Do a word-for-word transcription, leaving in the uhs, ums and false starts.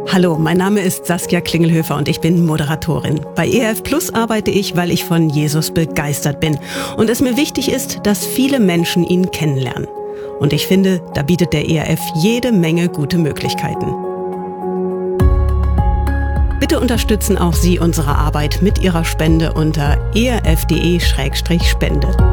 Hallo, mein Name ist Saskia Klingelhöfer und ich bin Moderatorin. Bei E R F Plus arbeite ich, weil ich von Jesus begeistert bin und es mir wichtig ist, dass viele Menschen ihn kennenlernen. Und ich finde, da bietet der E R F jede Menge gute Möglichkeiten. Bitte unterstützen auch Sie unsere Arbeit mit Ihrer Spende unter erf punkt de Schrägstrich Spende.